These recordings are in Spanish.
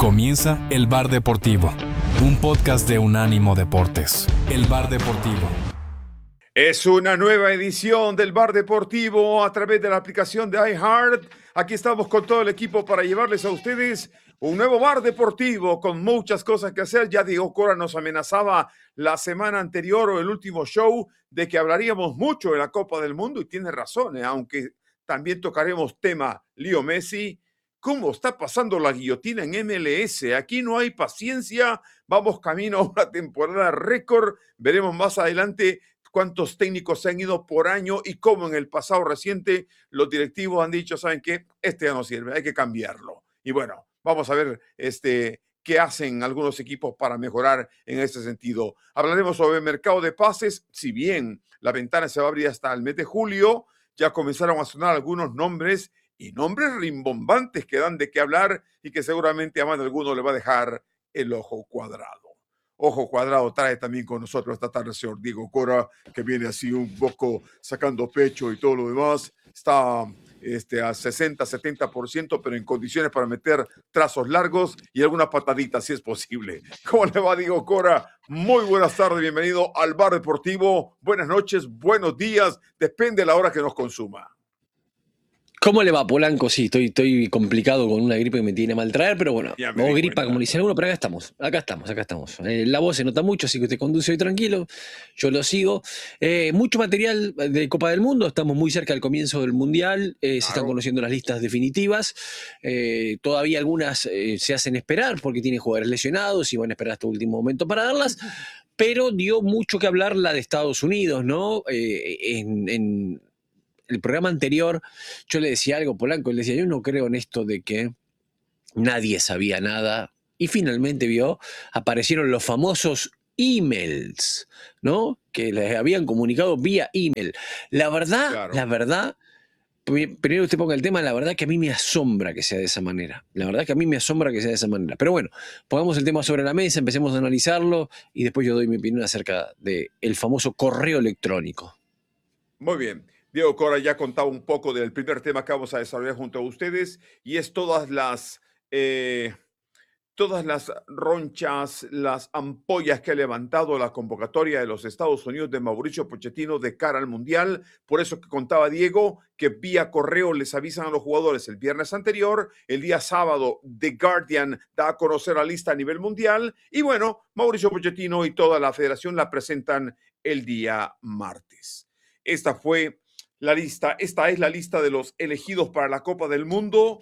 Comienza El Bar Deportivo, un podcast de Unánimo Deportes. El Bar Deportivo. Es una nueva edición del Bar Deportivo a través de la aplicación de iHeart. Aquí estamos con todo el equipo para llevarles a ustedes un nuevo Bar Deportivo con muchas cosas que hacer. Ya Diego Cora nos amenazaba la semana anterior o el último show de que hablaríamos mucho de la Copa del Mundo y tiene razón, aunque también tocaremos tema Leo Messi. ¿Cómo está pasando la guillotina en MLS? Aquí no hay paciencia. Vamos camino a una temporada récord. Veremos más adelante cuántos técnicos se han ido por año y cómo en el pasado reciente los directivos han dicho, ¿saben qué? Este ya no sirve, hay que cambiarlo. Y bueno, vamos a ver qué hacen algunos equipos para mejorar en ese sentido. Hablaremos sobre el mercado de pases. Si bien la ventana se va a abrir hasta el mes de julio, ya comenzaron a sonar algunos nombres y nombres rimbombantes que dan de qué hablar y que seguramente a más de alguno le va a dejar el ojo cuadrado. Ojo cuadrado trae también con nosotros esta tarde el señor Diego Cora, que viene así un poco sacando pecho y todo lo demás. Está a 60-70%, pero en condiciones para meter trazos largos y alguna patadita si es posible. ¿Cómo le va, Diego Cora? Muy buenas tardes, bienvenido al Bar Deportivo. Buenas noches, buenos días, depende de la hora que nos consuma. ¿Cómo le va, Polanco? Sí, estoy complicado con una gripe que me tiene mal traer, pero bueno, o gripa, como dice alguno, pero acá estamos. La voz se nota mucho, así que usted conduce hoy tranquilo, yo lo sigo. Mucho material de Copa del Mundo, estamos muy cerca del comienzo del Mundial, se están conociendo las listas definitivas, todavía algunas se hacen esperar porque tienen jugadores lesionados y van a esperar hasta el último momento para darlas, pero dio mucho que hablar la de Estados Unidos, ¿no? En el programa anterior yo le decía algo, Polanco, le decía, yo no creo en esto de que nadie sabía nada, y finalmente aparecieron los famosos emails, ¿no? Que les habían comunicado vía email. La verdad, primero usted ponga el tema, la verdad que a mí me asombra que sea de esa manera. Pero bueno, pongamos el tema sobre la mesa, empecemos a analizarlo, y después yo doy mi opinión acerca del famoso correo electrónico. Muy bien. Diego Cora ya contaba un poco del primer tema que vamos a desarrollar junto a ustedes y es todas las ronchas, las ampollas que ha levantado la convocatoria de los Estados Unidos de Mauricio Pochettino de cara al Mundial. Por eso que contaba Diego que vía correo les avisan a los jugadores el viernes anterior, el día sábado The Guardian da a conocer la lista a nivel mundial y bueno, Mauricio Pochettino y toda la federación la presentan el día martes. Esta es la lista de los elegidos para la Copa del Mundo,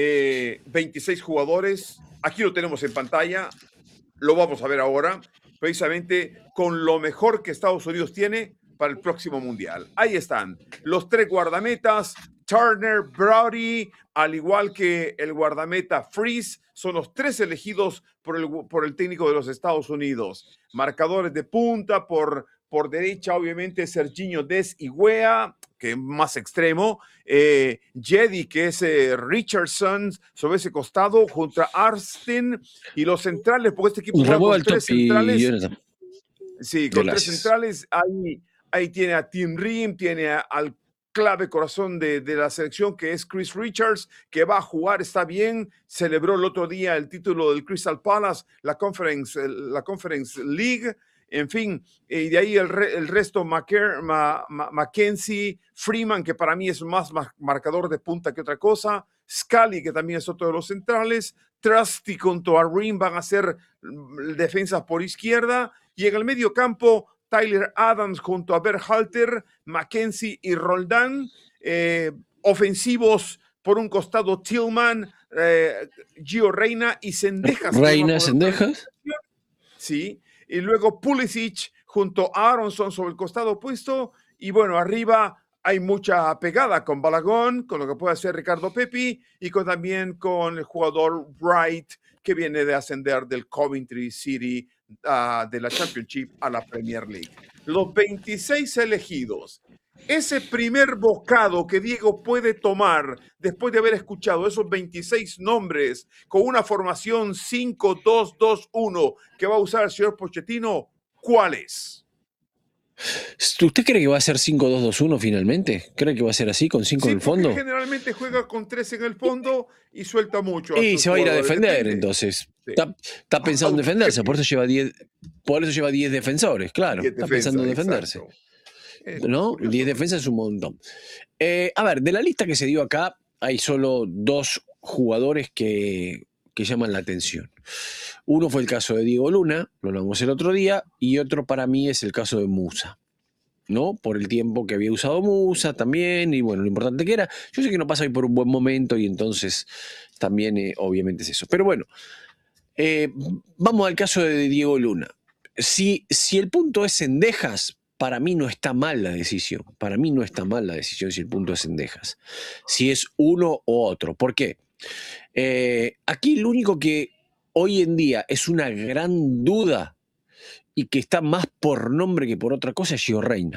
26 jugadores, aquí lo tenemos en pantalla, lo vamos a ver ahora, precisamente con lo mejor que Estados Unidos tiene para el próximo Mundial. Ahí están, los 3 guardametas, Turner, Brody, al igual que el guardameta Freeze, son los 3 elegidos por el técnico de los Estados Unidos. Marcadores de punta, por derecha, obviamente, Serginho Dest y Weah, que es más extremo. Jedi, que es Richardson, sobre ese costado, junto a Arstin. Y los centrales, porque este equipo juega con 3 centrales. Sí, con 3 centrales. Ahí tiene a Tim Ream, tiene al clave corazón de la selección, que es Chris Richards, que va a jugar, está bien, celebró el otro día el título del Crystal Palace, la Conference League, en fin, y de ahí el resto, Mackenzie, Freeman, que para mí es más marcador de punta que otra cosa, Scully, que también es otro de los centrales, Trusty junto a Ream van a ser defensas por izquierda, y en el medio campo, Tyler Adams junto a Berhalter, Mackenzie y Roldán, ofensivos por un costado Tillman, Gio Reyna y Cendejas. ¿Cendejas? Sí, y luego Pulisic junto a Aronson sobre el costado opuesto, y bueno, arriba hay mucha pegada con Balogun, con lo que puede hacer Ricardo Pepi, y también con el jugador Wright, que viene de ascender del Coventry City de la Championship a la Premier League. Los 26 elegidos. Ese primer bocado que Diego puede tomar después de haber escuchado esos 26 nombres con una formación 5-2-2-1 que va a usar el señor Pochettino, ¿cuál es? ¿Usted cree que va a ser 5-2-2-1 finalmente? ¿Cree que va a ser así, con 5 en el fondo? Generalmente juega con 3 en el fondo y suelta mucho. Y se va a ir a defender, entonces. Está pensando en defenderse, por eso lleva 10 defensores, claro. Está pensando en defenderse. ¿No? 10 defensas es un montón. A ver, de la lista que se dio acá, hay solo 2 jugadores que llaman la atención. Uno fue el caso de Diego Luna, lo hablamos el otro día, y otro para mí es el caso de Musa, ¿no? Por el tiempo que había usado Musa también, y bueno, lo importante que era. Yo sé que no pasa hoy por un buen momento, y entonces también obviamente es eso. Pero bueno, vamos al caso de Diego Luna. Si el punto es Cendejas, para mí no está mal la decisión. Para mí no está mal la decisión si el punto es Cendejas. Si es uno o otro. ¿Por qué? Aquí lo único que hoy en día es una gran duda y que está más por nombre que por otra cosa es Gio Reyna.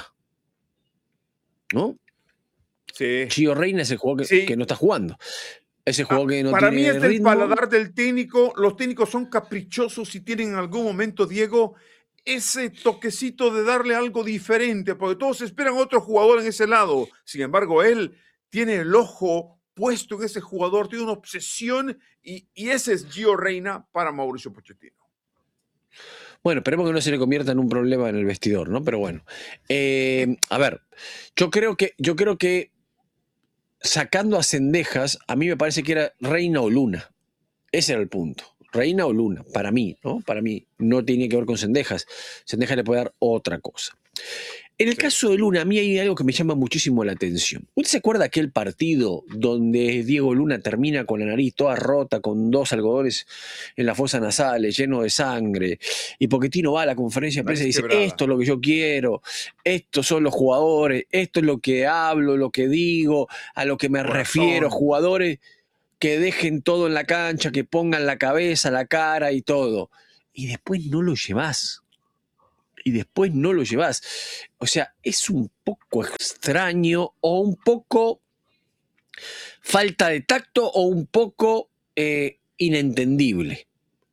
¿No? Sí. Gio Reyna es el jugador que no está jugando. Ese juego que no para tiene mí es ritmo. el paladar del técnico. Los técnicos son caprichosos y tienen en algún momento, Diego, ese toquecito de darle algo diferente, porque todos esperan otro jugador en ese lado. Sin embargo, él tiene el ojo puesto en ese jugador, tiene una obsesión y ese es Gio Reyna para Mauricio Pochettino. Bueno, esperemos que no se le convierta en un problema en el vestidor, ¿no? Pero bueno. A ver, yo creo que sacando a Cendejas, a mí me parece que era Reyna o Luna. Ese era el punto. Reyna o Luna, para mí, ¿no? Para mí no tiene que ver con Cendejas. Cendejas le puede dar otra cosa. En el caso de Luna, a mí hay algo que me llama muchísimo la atención. ¿Usted se acuerda aquel partido donde Diego Luna termina con la nariz toda rota, con 2 algodones en las fosas nasales, lleno de sangre? Y Pochettino va a la conferencia de prensa y dice, esto es lo que yo quiero, estos son los jugadores, esto es lo que hablo, lo que digo, a lo que me refiero, jugadores que dejen todo en la cancha, que pongan la cabeza, la cara y todo. Y después no lo llevás. O sea, es un poco extraño o un poco falta de tacto o un poco inentendible.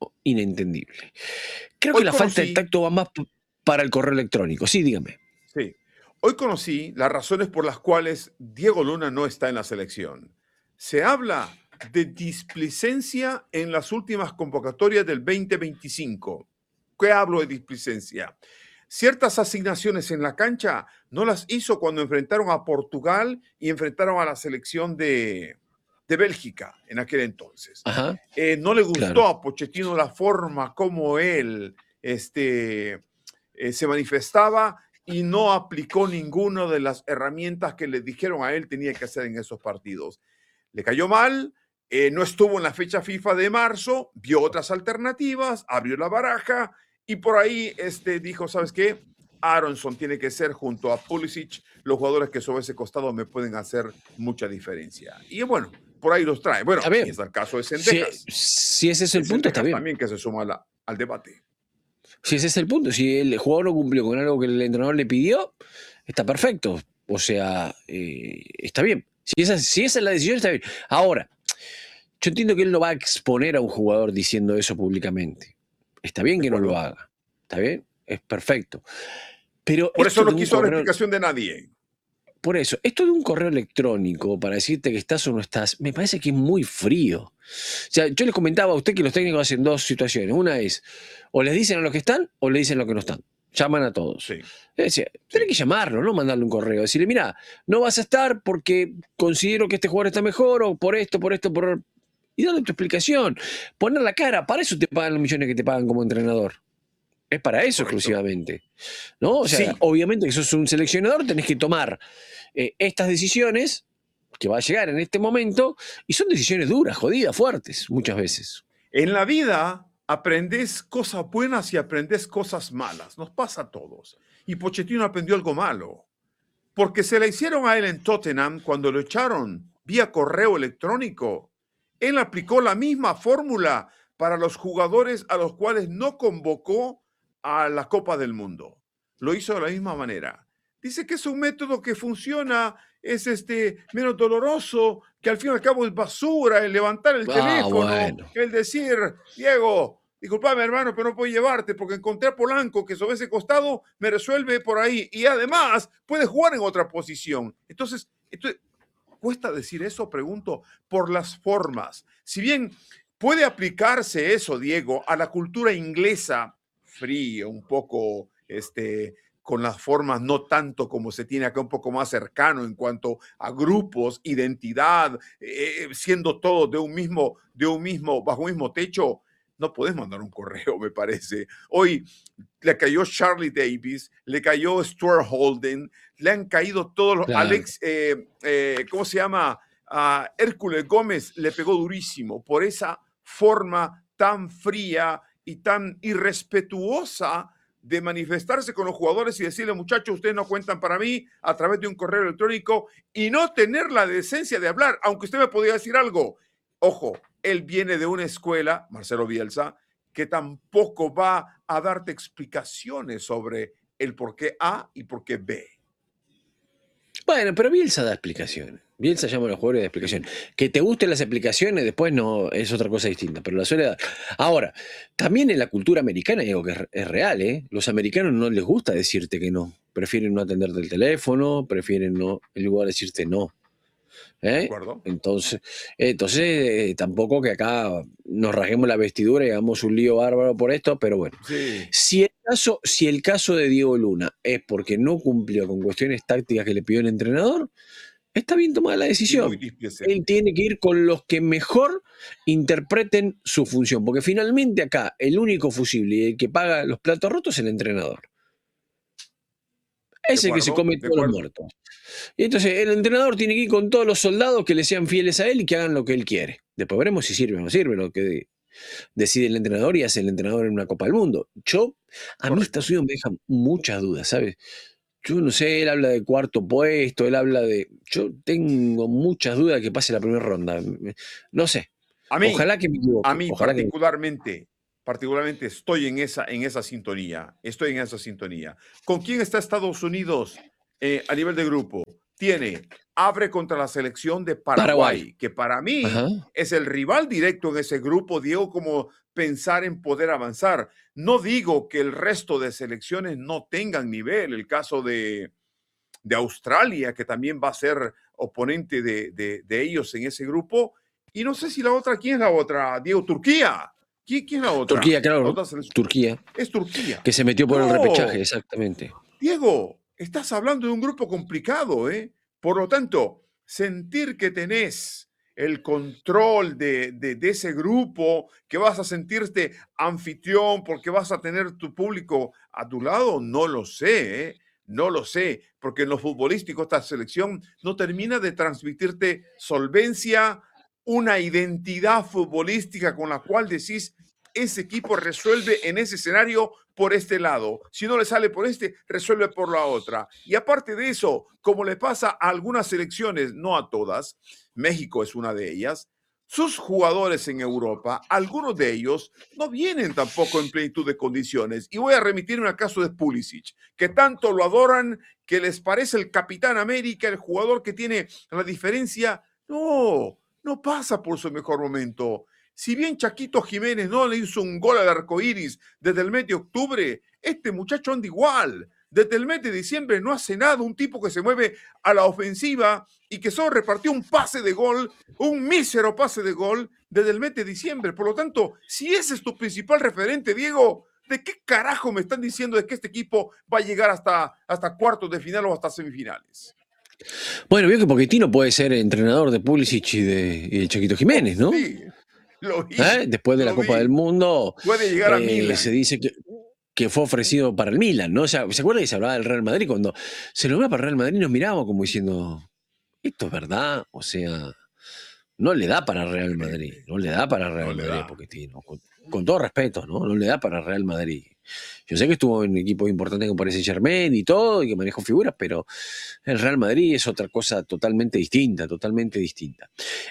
Creo que la falta de tacto va más para el correo electrónico. Sí, dígame. Sí. Hoy conocí las razones por las cuales Diego Luna no está en la selección. Se habla de displicencia en las últimas convocatorias del 2025. ¿Qué hablo de displicencia? Ciertas asignaciones en la cancha no las hizo cuando enfrentaron a Portugal y enfrentaron a la selección de Bélgica en aquel entonces. No le gustó a Pochettino la forma como él se manifestaba y no aplicó ninguna de las herramientas que le dijeron a él tenía que hacer en esos partidos. Le cayó mal, no estuvo en la fecha FIFA de marzo, vio otras alternativas, abrió la baraja y por ahí dijo, ¿sabes qué? Aronson tiene que ser junto a Pulisic los jugadores que sobre ese costado me pueden hacer mucha diferencia. Y bueno, por ahí los trae. Bueno, es el caso de Cendejas. Si ese es el punto, está bien. También que se suma al debate. Si ese es el punto, si el jugador no cumplió con algo que el entrenador le pidió, está perfecto. O sea, está bien. Si esa es la decisión, está bien. Ahora, yo entiendo que él no va a exponer a un jugador diciendo eso públicamente. Está bien que no lo haga. Está bien, es perfecto. Pero por eso no quiso dar explicación de nadie. Por eso, esto de un correo electrónico para decirte que estás o no estás, me parece que es muy frío. O sea, yo les comentaba a usted que los técnicos hacen 2 situaciones. Una es, o les dicen a los que están o les dicen a los que no están. Llaman a todos. Sí. Es decir, tenés que llamarlo, no mandarle un correo. Decirle, mira, no vas a estar porque considero que este jugador está mejor o por esto. Y darle tu explicación. Poner la cara. Para eso te pagan los millones que te pagan como entrenador. Es para eso exclusivamente. ¿No? O sea, obviamente que sos un seleccionador, tenés que tomar estas decisiones que va a llegar en este momento y son decisiones duras, jodidas, fuertes, muchas veces. En la vida aprendes cosas buenas y aprendes cosas malas. Nos pasa a todos. Y Pochettino aprendió algo malo. Porque se la hicieron a él en Tottenham cuando lo echaron vía correo electrónico. Él aplicó la misma fórmula para los jugadores a los cuales no convocó a la Copa del Mundo. Lo hizo de la misma manera. Dice que es un método que funciona, es menos doloroso, que al fin y al cabo es basura, el levantar el teléfono, el decir, Diego, disculpame hermano, pero no puedo llevarte porque encontré a Polanco que sobre ese costado me resuelve por ahí y además puede jugar en otra posición. Entonces ¿cuesta decir eso? Pregunto, por las formas. Si bien puede aplicarse eso, Diego, a la cultura inglesa fría, un poco con las formas no tanto como se tiene acá, un poco más cercano en cuanto a grupos, identidad, siendo todos bajo un mismo techo. No puedes mandar un correo, me parece. Hoy le cayó Charlie Davis, le cayó Stuart Holden, le han caído todos los... Claro. Alex, ¿cómo se llama? Hércules Gómez le pegó durísimo por esa forma tan fría y tan irrespetuosa de manifestarse con los jugadores y decirle, muchachos, ustedes no cuentan para mí a través de un correo electrónico y no tener la decencia de hablar, aunque usted me podía decir algo. Ojo, él viene de una escuela, Marcelo Bielsa, que tampoco va a darte explicaciones sobre el por qué A y por qué B. Bueno, pero Bielsa da explicaciones. Bielsa llama a los jugadores de explicaciones. Que te gusten las explicaciones después no es otra cosa distinta, pero la suele dar. Ahora, también en la cultura americana digo que es real, ¿eh? Los americanos no les gusta decirte que no. Prefieren no atenderte el teléfono, prefieren no, en lugar de decirte no. ¿De acuerdo? Entonces, tampoco que acá nos rasguemos la vestidura y hagamos un lío bárbaro por esto, pero bueno. Sí. Si el caso de Diego Luna es porque no cumplió con cuestiones tácticas que le pidió el entrenador, está bien tomada la decisión. Él tiene que ir con los que mejor interpreten su función, porque finalmente acá el único fusible y el que paga los platos rotos es el entrenador. Es el que se come todos los muertos. Y entonces el entrenador tiene que ir con todos los soldados que le sean fieles a él y que hagan lo que él quiere. Después veremos si sirve o no sirve lo que decide el entrenador y hace el entrenador en una Copa del Mundo. A mí Estados Unidos me deja muchas dudas, ¿sabes? Yo no sé, él habla de cuarto puesto, él habla de... Yo tengo muchas dudas de que pase la primera ronda. No sé. Ojalá que me equivoque. A mí particularmente estoy en esa sintonía. Estoy en esa sintonía. ¿Con quién está Estados Unidos a nivel de grupo? Abre contra la selección de Paraguay, que para mí es el rival directo en ese grupo, Diego, como pensar en poder avanzar. No digo que el resto de selecciones no tengan nivel. El caso de Australia, que también va a ser oponente de ellos en ese grupo. Y no sé si la otra, ¿quién es la otra? Diego, Turquía. ¿Quién es la otra? Turquía, claro. Turquía. Es Turquía. Que se metió por el repechaje, exactamente. Diego, estás hablando de un grupo complicado, ¿eh? Por lo tanto, sentir que tenés el control de ese grupo, que vas a sentirte anfitrión porque vas a tener tu público a tu lado, no lo sé, ¿eh? No lo sé, porque en lo futbolístico esta selección no termina de transmitirte solvencia, una identidad futbolística con la cual decís, ese equipo resuelve en ese escenario por este lado. Si no le sale por este, resuelve por la otra. Y aparte de eso, como le pasa a algunas selecciones, no a todas, México es una de ellas, sus jugadores en Europa, algunos de ellos no vienen tampoco en plenitud de condiciones. Y voy a remitirme al caso de Pulisic, que tanto lo adoran, que les parece el Capitán América, el jugador que tiene la diferencia. No pasa por su mejor momento. Si bien Chaquito Jiménez no le hizo un gol al arcoíris desde el mes de octubre, este muchacho anda igual. Desde el mes de diciembre no hace nada, un tipo que se mueve a la ofensiva y que solo repartió un pase de gol, un mísero pase de gol desde el mes de diciembre. Por lo tanto, si ese es tu principal referente, Diego, ¿de qué carajo me están diciendo de que este equipo va a llegar hasta cuartos de final o hasta semifinales? Bueno, veo que Pochettino puede ser entrenador de Pulisic y de Chaquito Jiménez, ¿no? Sí, lo vi. Después de la Copa del Mundo, puede llegar a Milan. Se dice que fue ofrecido para el Milan, ¿no? O sea, ¿se acuerda que se hablaba del Real Madrid? Cuando se lo hablaba para el Real Madrid nos mirábamos como diciendo, ¿esto es verdad? O sea, no le da para Real Madrid, no le da para Real Madrid Pochettino, con todo respeto, ¿no? No le da para Real Madrid. Yo sé que estuvo en equipos importantes como Paris Saint-Germain y todo, y que manejó figuras, pero el Real Madrid es otra cosa totalmente distinta, totalmente distinta.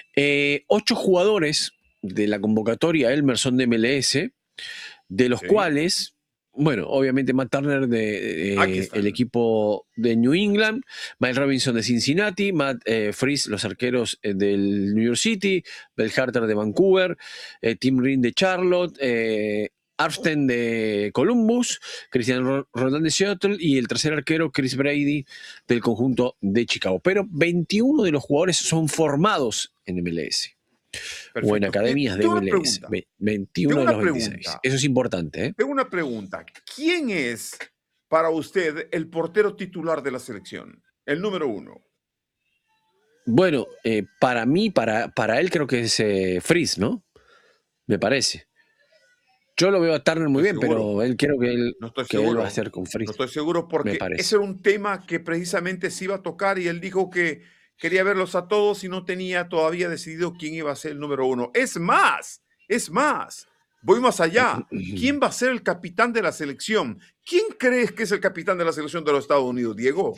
8 jugadores de la convocatoria Elmerson de MLS, de los cuales, bueno, obviamente Matt Turner el equipo de New England, Mike Robinson de Cincinnati, Matt Freese, los arqueros del New York City, Bell Harter de Vancouver, Tim Green de Charlotte, Arsten de Columbus, Cristian Roldán de Seattle y el tercer arquero Chris Brady del conjunto de Chicago. Pero 21 de los jugadores son formados en MLS. Perfecto. O en academias de MLS. 21 de los 26. Eso es importante, ¿eh? Tengo una pregunta. ¿Quién es para usted el portero titular de la selección? El número 1. Bueno, para mí, para él creo que es Fritz, ¿no? Me parece. Yo lo veo a Turner muy bien, pero él creo que él va a hacer con Fritz. No estoy seguro porque ese era un tema que precisamente se iba a tocar y él dijo que quería verlos a todos y no tenía todavía decidido quién iba a ser el número 1. Es más, voy más allá. ¿Quién va a ser el capitán de la selección? ¿Quién crees que es el capitán de la selección de los Estados Unidos, Diego?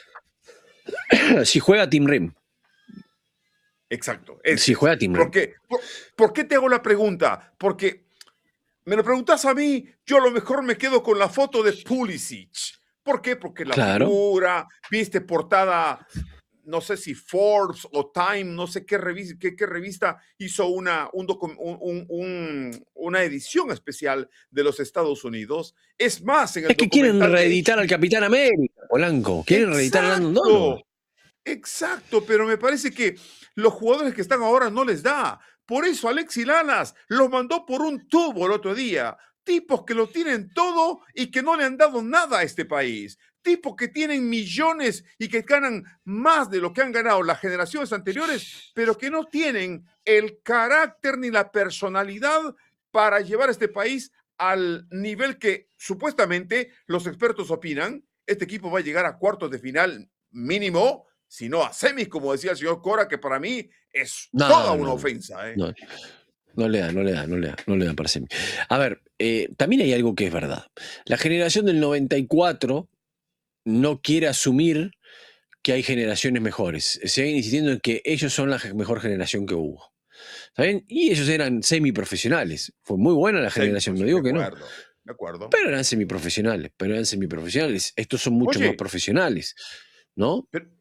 Si juega Tim Rim. Exacto. Si juega Tim Rim. ¿Por qué te hago la pregunta? Porque me lo preguntas a mí, yo a lo mejor me quedo con la foto de Pulisic. ¿Por qué? Porque la figura, viste portada, no sé si Forbes o Time, no sé qué revista hizo una edición especial de los Estados Unidos. Es más, en el que quieren reeditar al Capitán América, Polanco. Quieren reeditar a Landon Donovan. Exacto, pero me parece que los jugadores que están ahora no les da. Por eso Alexis Lalas los mandó por un tubo el otro día. Tipos que lo tienen todo y que no le han dado nada a este país. Tipos que tienen millones y que ganan más de lo que han ganado las generaciones anteriores, pero que no tienen el carácter ni la personalidad para llevar a este país al nivel que supuestamente los expertos opinan. Este equipo va a llegar a cuartos de final mínimo, si no a semis, como decía el señor Cora, que para mí es toda una ofensa. No le dan para semis. A ver, también hay algo que es verdad. La generación del 94 no quiere asumir que hay generaciones mejores. Siguen insistiendo en que ellos son la mejor generación que hubo. ¿Está bien? Y ellos eran semiprofesionales. Fue muy buena la generación, no digo que no. De acuerdo. Pero eran semiprofesionales. Estos son mucho más profesionales, ¿no?